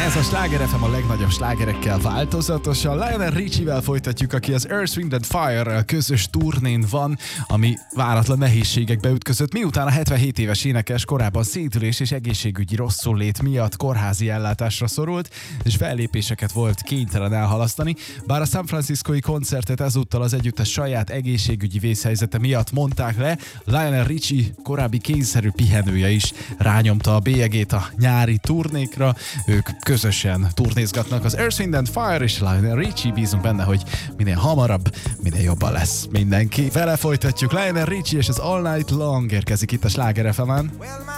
Ez a Sláger FM a legnagyobb slágerekkel változatosan. Lionel Richie-vel folytatjuk, aki az Earth, Wind and Fire közös turnén van, ami váratlan nehézségekbe ütközött, miután a 77 éves énekes korábban szédülés és egészségügyi rosszullét miatt kórházi ellátásra szorult, és fellépéseket volt kénytelen elhalasztani, bár a San Franciscói koncertet ezúttal az együttes saját egészségügyi vészhelyzete miatt mondták le. Lionel Richie korábbi kényszerű pihenője is rányomta a bélyegét a nyári turnékra. Ők közösen turnézgatnak, az Earth, Wind and Fire és Lionel Richie. Bízunk benne, hogy minél hamarabb, minél jobban lesz mindenki. Vele folytatjuk. Lionel Richie és az All Night Long érkezik itt a Sláger FM-en.